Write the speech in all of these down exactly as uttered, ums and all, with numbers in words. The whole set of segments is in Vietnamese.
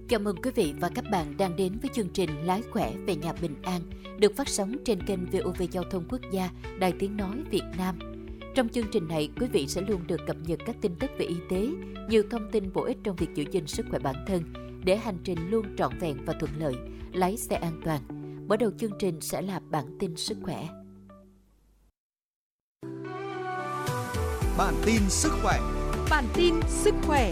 Chào mừng quý vị và các bạn đang đến với chương trình Lái khỏe về nhà bình an, được phát sóng trên kênh vê o vê Giao thông Quốc gia, Đài Tiếng nói Việt Nam. Trong chương trình này, quý vị sẽ luôn được cập nhật các tin tức về y tế, nhiều thông tin bổ ích trong việc giữ gìn sức khỏe bản thân, để hành trình luôn trọn vẹn và thuận lợi, lái xe an toàn. Mở đầu chương trình sẽ là bản tin sức khỏe. Bản tin sức khỏe. Bản tin sức khỏe.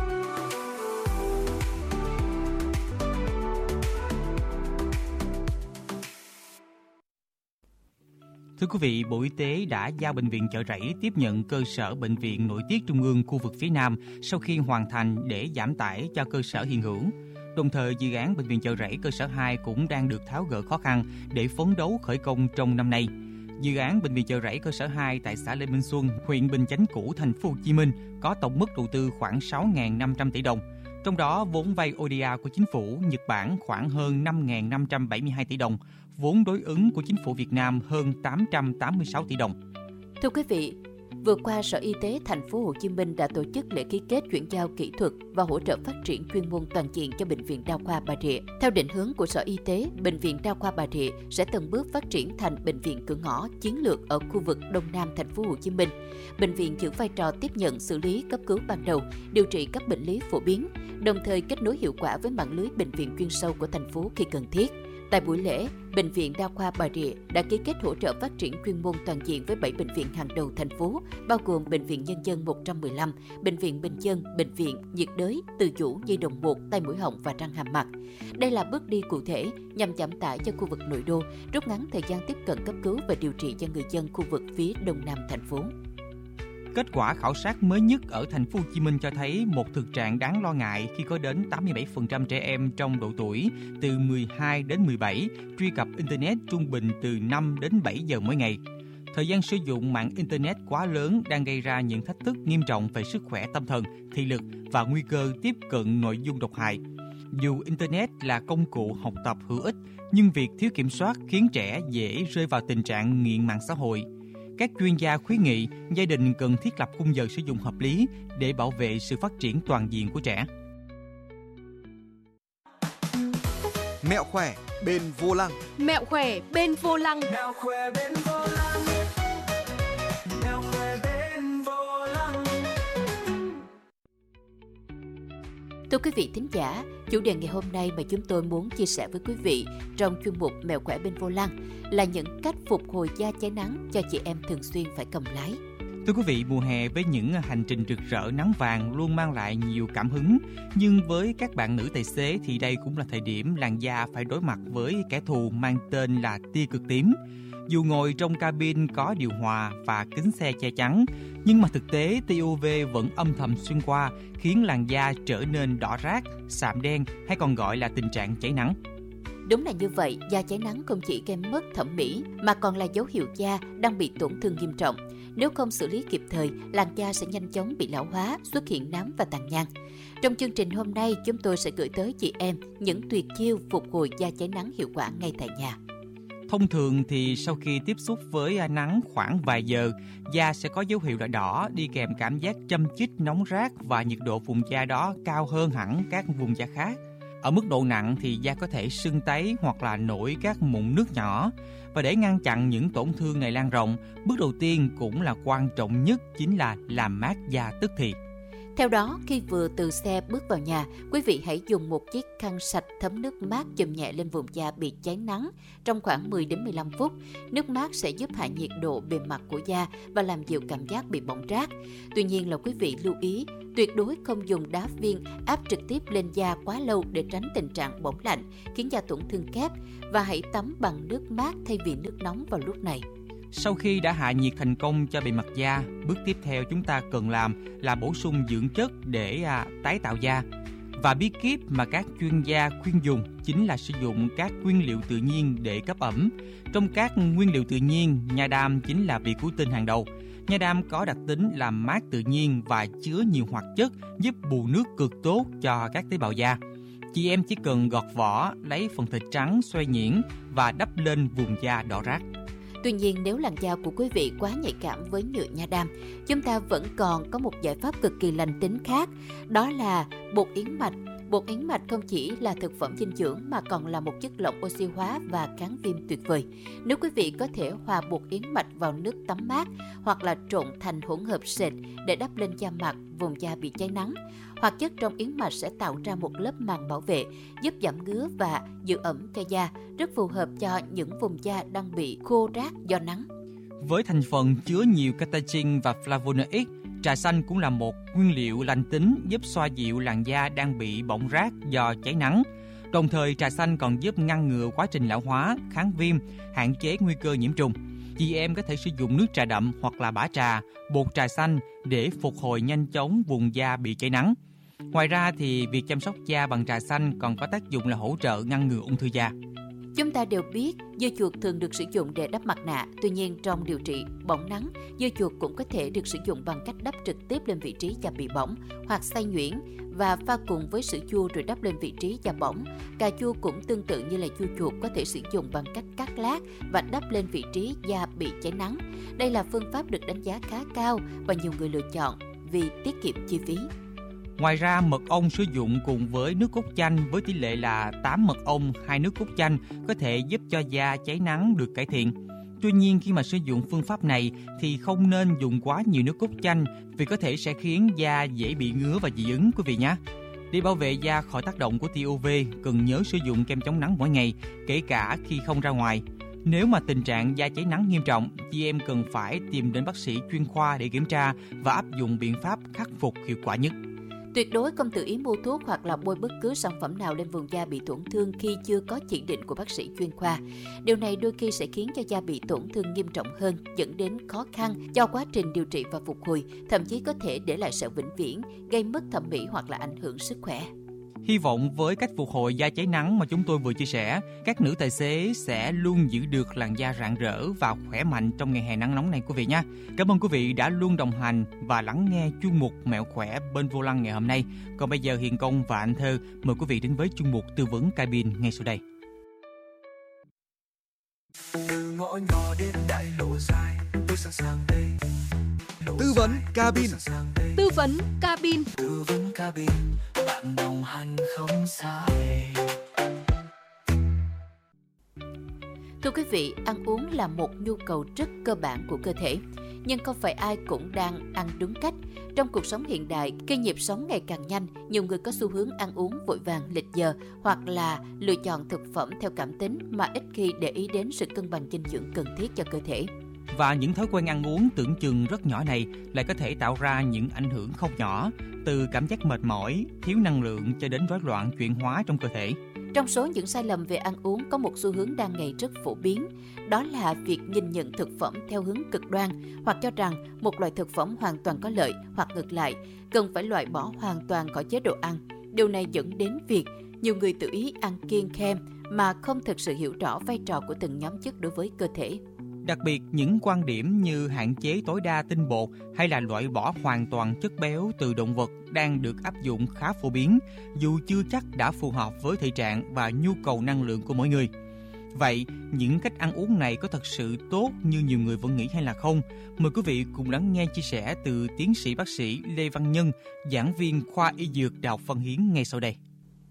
Thưa quý vị, Bộ Y tế đã giao Bệnh viện Chợ Rẫy tiếp nhận cơ sở Bệnh viện Nội tiết Trung ương khu vực phía Nam sau khi hoàn thành để giảm tải cho cơ sở hiện hữu. Đồng thời, dự án Bệnh viện Chợ Rẫy cơ sở hai cũng đang được tháo gỡ khó khăn để phấn đấu khởi công trong năm nay. Dự án Bệnh viện Chợ Rẫy cơ sở hai tại xã Lê Minh Xuân, huyện Bình Chánh cũ, thành phố Hồ Chí Minh có tổng mức đầu tư khoảng sáu nghìn năm trăm tỷ đồng. Trong đó, vốn vay o đê a của chính phủ Nhật Bản khoảng hơn năm nghìn năm trăm bảy mươi hai tỷ đồng, vốn đối ứng của chính phủ Việt Nam hơn tám trăm tám mươi sáu tỷ đồng. Thưa quý vị, vừa qua Sở Y tế thành phố Hồ Chí Minh đã tổ chức lễ ký kết chuyển giao kỹ thuật và hỗ trợ phát triển chuyên môn toàn diện cho Bệnh viện Đa khoa Bà Rịa. Theo định hướng của Sở Y tế, Bệnh viện Đa khoa Bà Rịa sẽ từng bước phát triển thành bệnh viện cửa ngõ chiến lược ở khu vực Đông Nam thành phố Hồ Chí Minh. Bệnh viện giữ vai trò tiếp nhận, xử lý, cấp cứu ban đầu, điều trị các bệnh lý phổ biến, đồng thời kết nối hiệu quả với mạng lưới bệnh viện chuyên sâu của thành phố khi cần thiết. Tại buổi lễ, Bệnh viện Đa khoa Bà Rịa đã ký kết hỗ trợ phát triển chuyên môn toàn diện với bảy bệnh viện hàng đầu thành phố, bao gồm Bệnh viện Nhân dân một trăm mười lăm, Bệnh viện Bình dân, Bệnh viện nhiệt đới, Từ Dũ, Nhi đồng một, tai mũi họng và răng hàm mặt. Đây là bước đi cụ thể nhằm giảm tải cho khu vực nội đô, rút ngắn thời gian tiếp cận cấp cứu và điều trị cho người dân khu vực phía đông nam thành phố. Kết quả khảo sát mới nhất ở thành phố Hồ Chí Minh cho thấy một thực trạng đáng lo ngại khi có đến tám mươi bảy phần trăm trẻ em trong độ tuổi từ mười hai đến mười bảy truy cập Internet trung bình từ năm đến bảy giờ mỗi ngày. Thời gian sử dụng mạng Internet quá lớn đang gây ra những thách thức nghiêm trọng về sức khỏe tâm thần, thị lực và nguy cơ tiếp cận nội dung độc hại. Dù Internet là công cụ học tập hữu ích, nhưng việc thiếu kiểm soát khiến trẻ dễ rơi vào tình trạng nghiện mạng xã hội. Các chuyên gia khuyến nghị gia đình cần thiết lập khung giờ sử dụng hợp lý để bảo vệ sự phát triển toàn diện của trẻ. Mẹo khỏe bên vô lăng. Mẹo khỏe bên vô lăng. Mẹo khỏe bên vô lăng. Mẹo khỏe bên vô lăng. Thưa quý vị thính giả, chủ đề ngày hôm nay mà chúng tôi muốn chia sẻ với quý vị trong chuyên mục Mẹo khỏe bên vô lăng là những cách phục hồi da cháy nắng cho chị em thường xuyên phải cầm lái. Thưa quý vị, mùa hè với những hành trình rực rỡ nắng vàng luôn mang lại nhiều cảm hứng, nhưng với các bạn nữ tài xế thì đây cũng là thời điểm làn da phải đối mặt với kẻ thù mang tên là tia cực tím. Dù ngồi trong cabin có điều hòa và kính xe che chắn, nhưng mà thực tế tia u vê vẫn âm thầm xuyên qua, khiến làn da trở nên đỏ rát, sạm đen hay còn gọi là tình trạng cháy nắng. Đúng là như vậy, da cháy nắng không chỉ gây mất thẩm mỹ mà còn là dấu hiệu da đang bị tổn thương nghiêm trọng. Nếu không xử lý kịp thời, làn da sẽ nhanh chóng bị lão hóa, xuất hiện nám và tàn nhang. Trong chương trình hôm nay, chúng tôi sẽ gửi tới chị em những tuyệt chiêu phục hồi da cháy nắng hiệu quả ngay tại nhà. Thông thường thì sau khi tiếp xúc với nắng khoảng vài giờ, da sẽ có dấu hiệu đỏ đỏ đi kèm cảm giác châm chích, nóng rát và nhiệt độ vùng da đó cao hơn hẳn các vùng da khác. Ở mức độ nặng thì da có thể sưng tấy hoặc là nổi các mụn nước nhỏ. Và để ngăn chặn những tổn thương này lan rộng, bước đầu tiên cũng là quan trọng nhất chính là làm mát da tức thì. Theo đó, khi vừa từ xe bước vào nhà, quý vị hãy dùng một chiếc khăn sạch thấm nước mát chùm nhẹ lên vùng da bị cháy nắng trong khoảng mười đến mười lăm phút. Nước mát sẽ giúp hạ nhiệt độ bề mặt của da và làm dịu cảm giác bị bỏng rát. Tuy nhiên là quý vị lưu ý, tuyệt đối không dùng đá viên áp trực tiếp lên da quá lâu để tránh tình trạng bỏng lạnh, khiến da tổn thương kép, và hãy tắm bằng nước mát thay vì nước nóng vào lúc này. Sau khi đã hạ nhiệt thành công cho bề mặt da, bước tiếp theo chúng ta cần làm là bổ sung dưỡng chất để à, tái tạo da. Và bí kíp mà các chuyên gia khuyên dùng chính là sử dụng các nguyên liệu tự nhiên để cấp ẩm. Trong các nguyên liệu tự nhiên, nha đam chính là vị cứu tinh hàng đầu. Nha đam có đặc tính làm mát tự nhiên và chứa nhiều hoạt chất giúp bù nước cực tốt cho các tế bào da. Chị em chỉ cần gọt vỏ, lấy phần thịt trắng xoay nhuyễn và đắp lên vùng da đỏ rát. Tuy nhiên, nếu làn da của quý vị quá nhạy cảm với nhựa nha đam, chúng ta vẫn còn có một giải pháp cực kỳ lành tính khác, đó là bột yến mạch. Bột yến mạch không chỉ là thực phẩm dinh dưỡng mà còn là một chất lỏng oxy hóa và kháng viêm tuyệt vời. Nếu quý vị có thể hòa bột yến mạch vào nước tắm mát hoặc là trộn thành hỗn hợp sệt để đắp lên da mặt, vùng da bị cháy nắng, hoạt chất trong yến mạch sẽ tạo ra một lớp màng bảo vệ, giúp giảm ngứa và giữ ẩm cho da, rất phù hợp cho những vùng da đang bị khô rát do nắng. Với thành phần chứa nhiều catechin và flavonoid, trà xanh cũng là một nguyên liệu lành tính giúp xoa dịu làn da đang bị bỏng rát do cháy nắng. Đồng thời, trà xanh còn giúp ngăn ngừa quá trình lão hóa, kháng viêm, hạn chế nguy cơ nhiễm trùng. Chị em có thể sử dụng nước trà đậm hoặc là bã trà, bột trà xanh để phục hồi nhanh chóng vùng da bị cháy nắng. Ngoài ra thì việc chăm sóc da bằng trà xanh còn có tác dụng là hỗ trợ ngăn ngừa ung thư da. Chúng ta đều biết dưa chuột thường được sử dụng để đắp mặt nạ. Tuy nhiên, trong điều trị bỏng nắng, dưa chuột cũng có thể được sử dụng bằng cách đắp trực tiếp lên vị trí da bị bỏng hoặc xay nhuyễn và pha cùng với sữa chua rồi đắp lên vị trí da bỏng. Cà chua cũng tương tự như là chua chuột, có thể sử dụng bằng cách cắt lát và đắp lên vị trí da bị cháy nắng. Đây là phương pháp được đánh giá khá cao và nhiều người lựa chọn vì tiết kiệm chi phí. Ngoài ra, mật ong sử dụng cùng với nước cốt chanh với tỷ lệ là tám mật ong, hai nước cốt chanh có thể giúp cho da cháy nắng được cải thiện. Tuy nhiên, khi mà sử dụng phương pháp này thì không nên dùng quá nhiều nước cốt chanh vì có thể sẽ khiến da dễ bị ngứa và dị ứng quý vị nhé. Để bảo vệ da khỏi tác động của tia u vê, cần nhớ sử dụng kem chống nắng mỗi ngày, kể cả khi không ra ngoài. Nếu mà tình trạng da cháy nắng nghiêm trọng, chị em cần phải tìm đến bác sĩ chuyên khoa để kiểm tra và áp dụng biện pháp khắc phục hiệu quả nhất. Tuyệt đối không tự ý mua thuốc hoặc là bôi bất cứ sản phẩm nào lên vùng da bị tổn thương khi chưa có chỉ định của bác sĩ chuyên khoa. Điều này đôi khi sẽ khiến cho da bị tổn thương nghiêm trọng hơn, dẫn đến khó khăn cho quá trình điều trị và phục hồi, thậm chí có thể để lại sẹo vĩnh viễn, gây mất thẩm mỹ hoặc là ảnh hưởng sức khỏe. Hy vọng với cách phục hồi da cháy nắng mà chúng tôi vừa chia sẻ, các nữ tài xế sẽ luôn giữ được làn da rạng rỡ và khỏe mạnh trong ngày hè nắng nóng này quý vị nhé. Cảm ơn quý vị đã luôn đồng hành và lắng nghe chuyên mục Mẹo khỏe bên vô lăng ngày hôm nay. Còn bây giờ Hiền Công và Anh Thơ mời quý vị đến với chuyên mục tư vấn cabin ngay sau đây. Từ ngõ nhỏ đến đại lộ dài, tôi sẵn sàng đây. Tư vấn cabin. Tư vấn cabin. Tư vấn cabin, bạn đồng hành không xa. Thưa quý vị, ăn uống là một nhu cầu rất cơ bản của cơ thể, nhưng không phải ai cũng đang ăn đúng cách. Trong cuộc sống hiện đại, khi nhịp sống ngày càng nhanh, nhiều người có xu hướng ăn uống vội vàng, lệch giờ hoặc là lựa chọn thực phẩm theo cảm tính mà ít khi để ý đến sự cân bằng dinh dưỡng cần thiết cho cơ thể. Và những thói quen ăn uống tưởng chừng rất nhỏ này lại có thể tạo ra những ảnh hưởng không nhỏ, từ cảm giác mệt mỏi, thiếu năng lượng cho đến rối loạn chuyển hóa trong cơ thể. Trong số những sai lầm về ăn uống có một xu hướng đang ngày rất phổ biến, đó là việc nhìn nhận thực phẩm theo hướng cực đoan hoặc cho rằng một loại thực phẩm hoàn toàn có lợi hoặc ngược lại, cần phải loại bỏ hoàn toàn khỏi chế độ ăn. Điều này dẫn đến việc nhiều người tự ý ăn kiêng khem mà không thực sự hiểu rõ vai trò của từng nhóm chất đối với cơ thể. Đặc biệt, những quan điểm như hạn chế tối đa tinh bột hay là loại bỏ hoàn toàn chất béo từ động vật đang được áp dụng khá phổ biến, dù chưa chắc đã phù hợp với thể trạng và nhu cầu năng lượng của mỗi người. Vậy, những cách ăn uống này có thật sự tốt như nhiều người vẫn nghĩ hay là không? Mời quý vị cùng lắng nghe chia sẻ từ tiến sĩ bác sĩ Lê Văn Nhân, giảng viên khoa y dược Đại học Văn Hiến ngay sau đây.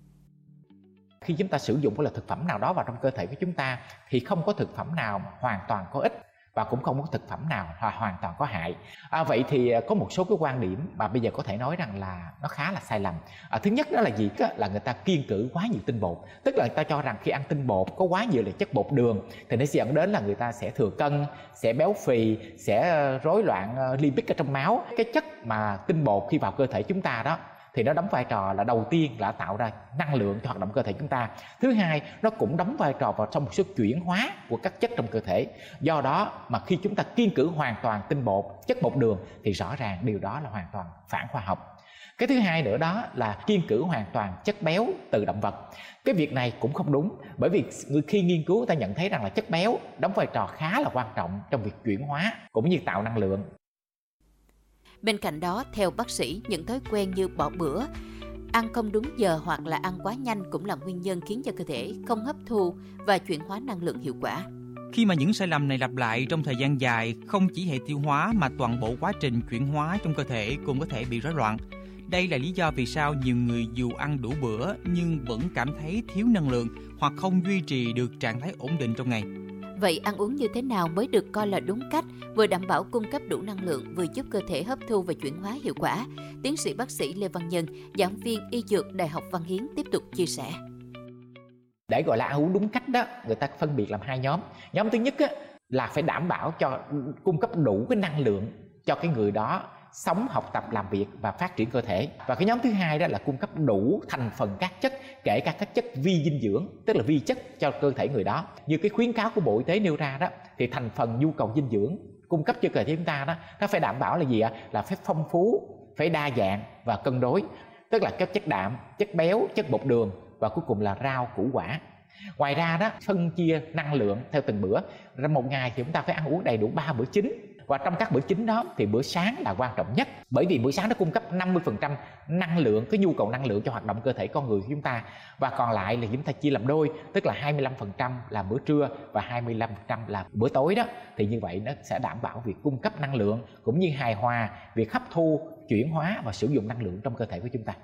Khi chúng ta sử dụng một loại thực phẩm nào đó vào trong cơ thể của chúng ta thì không có thực phẩm nào hoàn toàn có ích và cũng không có thực phẩm nào hoàn toàn có hại. À, vậy thì có một số cái quan điểm mà bây giờ có thể nói rằng là nó khá là sai lầm. À, thứ nhất đó là gì? Là người ta kiêng cữ quá nhiều tinh bột. Tức là người ta cho rằng khi ăn tinh bột có quá nhiều là chất bột đường thì nó sẽ dẫn đến là người ta sẽ thừa cân, sẽ béo phì, sẽ rối loạn lipid ở trong máu. Cái chất mà tinh bột khi vào cơ thể chúng ta đó thì nó đóng vai trò là đầu tiên là tạo ra năng lượng cho hoạt động cơ thể chúng ta. Thứ hai, nó cũng đóng vai trò vào trong một số chuyển hóa của các chất trong cơ thể. Do đó mà khi chúng ta kiêng cữ hoàn toàn tinh bột, chất bột đường thì rõ ràng điều đó là hoàn toàn phản khoa học. Cái thứ hai nữa đó là kiêng cữ hoàn toàn chất béo từ động vật. Cái việc này cũng không đúng, bởi vì khi nghiên cứu ta nhận thấy rằng là chất béo đóng vai trò khá là quan trọng trong việc chuyển hóa cũng như tạo năng lượng. Bên cạnh đó, theo bác sĩ, những thói quen như bỏ bữa, ăn không đúng giờ hoặc là ăn quá nhanh cũng là nguyên nhân khiến cho cơ thể không hấp thu và chuyển hóa năng lượng hiệu quả. Khi mà những sai lầm này lặp lại trong thời gian dài, không chỉ hệ tiêu hóa mà toàn bộ quá trình chuyển hóa trong cơ thể cũng có thể bị rối loạn. Đây là lý do vì sao nhiều người dù ăn đủ bữa nhưng vẫn cảm thấy thiếu năng lượng hoặc không duy trì được trạng thái ổn định trong ngày. Vậy ăn uống như thế nào mới được coi là đúng cách, vừa đảm bảo cung cấp đủ năng lượng, vừa giúp cơ thể hấp thu và chuyển hóa hiệu quả? Tiến sĩ bác sĩ Lê Văn Nhân, giảng viên y dược Đại học Văn Hiến tiếp tục chia sẻ. Để gọi là ăn uống đúng cách đó, người ta phân biệt làm hai nhóm. Nhóm thứ nhất á, là phải đảm bảo cho cung cấp đủ cái năng lượng cho cái người đó sống, học tập, làm việc và phát triển cơ thể. Và cái nhóm thứ hai đó là cung cấp đủ thành phần các chất, kể cả các chất vi dinh dưỡng, tức là vi chất cho cơ thể người đó. Như cái khuyến cáo của Bộ Y tế nêu ra đó, thì thành phần nhu cầu dinh dưỡng cung cấp cho cơ thể chúng ta đó, nó phải đảm bảo là gì ạ? Là phải phong phú, phải đa dạng và cân đối. Tức là các chất đạm, chất béo, chất bột đường và cuối cùng là rau củ quả. Ngoài ra đó, phân chia năng lượng theo từng bữa. Ra một ngày thì chúng ta phải ăn uống đầy đủ ba bữa chính. Và trong các bữa chính đó thì bữa sáng là quan trọng nhất. Bởi vì bữa sáng nó cung cấp năm mươi phần trăm năng lượng, cái nhu cầu năng lượng cho hoạt động cơ thể con người của chúng ta. Và còn lại là chúng ta chia làm đôi, tức là hai mươi lăm phần trăm là bữa trưa và hai mươi lăm phần trăm là bữa tối đó. Thì như vậy nó sẽ đảm bảo việc cung cấp năng lượng cũng như hài hòa việc hấp thu, chuyển hóa và sử dụng năng lượng trong cơ thể của chúng ta.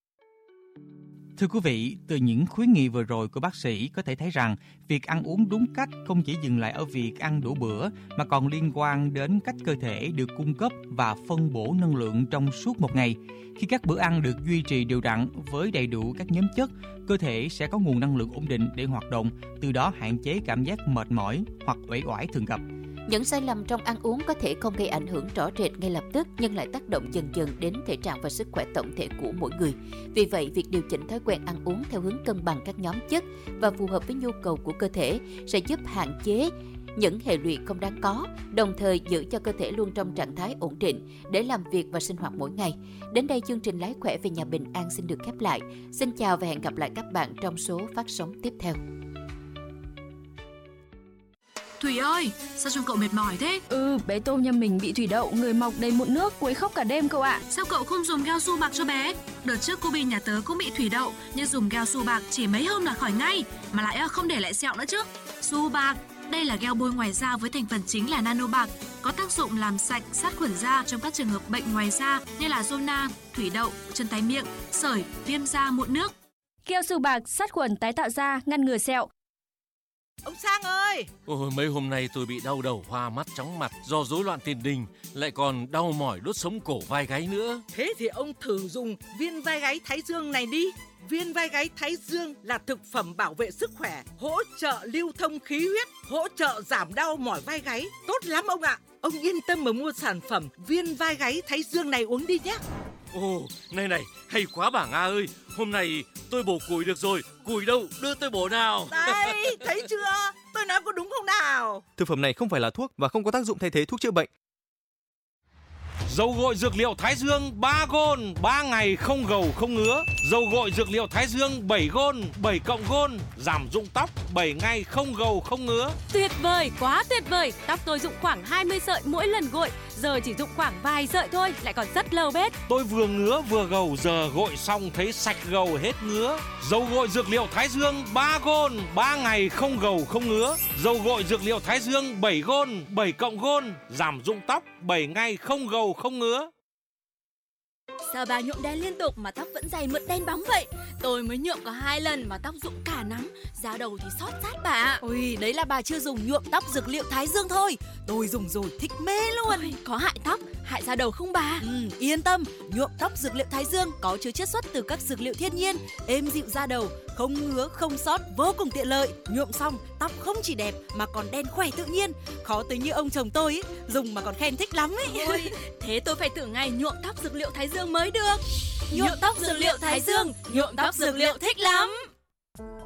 Thưa quý vị, từ những khuyến nghị vừa rồi của bác sĩ có thể thấy rằng việc ăn uống đúng cách không chỉ dừng lại ở việc ăn đủ bữa mà còn liên quan đến cách cơ thể được cung cấp và phân bổ năng lượng trong suốt một ngày. Khi các bữa ăn được duy trì đều đặn với đầy đủ các nhóm chất, cơ thể sẽ có nguồn năng lượng ổn định để hoạt động, từ đó hạn chế cảm giác mệt mỏi hoặc uể oải thường gặp. Những sai lầm trong ăn uống có thể không gây ảnh hưởng rõ rệt ngay lập tức nhưng lại tác động dần dần đến thể trạng và sức khỏe tổng thể của mỗi người. Vì vậy, việc điều chỉnh thói quen ăn uống theo hướng cân bằng các nhóm chất và phù hợp với nhu cầu của cơ thể sẽ giúp hạn chế những hệ lụy không đáng có, đồng thời giữ cho cơ thể luôn trong trạng thái ổn định để làm việc và sinh hoạt mỗi ngày. Đến đây, chương trình Lái khỏe về nhà bình an xin được khép lại. Xin chào và hẹn gặp lại các bạn trong số phát sóng tiếp theo. Thủy ơi, sao trông cậu mệt mỏi thế? Ừ, bé Tôm nhà mình bị thủy đậu, người mọc đầy mụn nước, quấy khóc cả đêm cậu ạ. Sao cậu không dùng gel su bạc cho bé? Đợt trước cô Bi nhà tớ cũng bị thủy đậu, nhưng dùng gel su bạc chỉ mấy hôm là khỏi ngay, mà lại không để lại sẹo nữa chứ. Su bạc, đây là gel bôi ngoài da với thành phần chính là nano bạc, có tác dụng làm sạch, sát khuẩn da trong các trường hợp bệnh ngoài da như là zona, thủy đậu, chân tái miệng, sởi, viêm da, mụn nước. Gel su bạc sát khuẩn tái tạo da, ngăn ngừa sẹo. Ông Sang ơi! Ôi, mấy hôm nay tôi bị đau đầu, hoa mắt, chóng mặt do rối loạn tiền đình, lại còn đau mỏi đốt sống cổ vai gáy nữa. Thế thì ông thử dùng viên vai gáy Thái Dương này đi. Viên vai gáy Thái Dương là thực phẩm bảo vệ sức khỏe, hỗ trợ lưu thông khí huyết, hỗ trợ giảm đau mỏi vai gáy. Tốt lắm ông ạ! Ông yên tâm mà mua sản phẩm viên vai gáy Thái Dương này uống đi nhé. Ồ, này này, hay quá bà Nga ơi! Hôm nay tôi bổ củi được rồi, củi đâu, đưa tôi bổ nào. Đây, thấy chưa? Tôi nói có đúng không nào? Thực phẩm này không phải là thuốc và không có tác dụng thay thế thuốc chữa bệnh. Dầu gội dược liệu Thái Dương ba gôn, ba ngày không gầu không ngứa. Dầu gội dược liệu Thái Dương bảy gôn, bảy cộng gôn, giảm rụng tóc, bảy ngày không gầu không ngứa. Tuyệt vời, quá tuyệt vời. Tóc tôi rụng khoảng hai mươi sợi mỗi lần gội, giờ chỉ rụng khoảng vài sợi thôi, lại còn rất lâu bết. Tôi vừa ngứa vừa gầu, giờ gội xong thấy sạch gầu hết ngứa. Dầu gội dược liệu Thái Dương ba gôn, ba ngày không gầu không ngứa. Dầu gội dược liệu Thái Dương bảy gôn, bảy cộng gôn, giảm rụng tóc, bảy ngày không gầu không ngứa. Sao bà nhuộm đen liên tục mà tóc vẫn dày mượt đen bóng vậy? Tôi mới nhuộm có hai lần mà tóc rụng cả nắm, da đầu thì xót rát bà ạ. Ôi, đấy là bà chưa dùng nhuộm tóc dược liệu Thái Dương thôi. Tôi dùng rồi thích mê luôn. Ôi, có hại tóc, hại da đầu không bà? Ừ, yên tâm, nhuộm tóc dược liệu Thái Dương có chứa chiết xuất từ các dược liệu thiên nhiên, êm dịu da đầu, không ngứa, không xót, vô cùng tiện lợi. Nhuộm xong, tóc không chỉ đẹp mà còn đen khỏe tự nhiên. Khó tính như ông chồng tôi ý, dùng mà còn khen thích lắm ấy. Ôi, thế tôi phải thử ngày nhuộm tóc dược liệu Thái Dương mới được. Nhuộm tóc dược liệu Thái Dương, nhuộm tóc dược liệu thích lắm.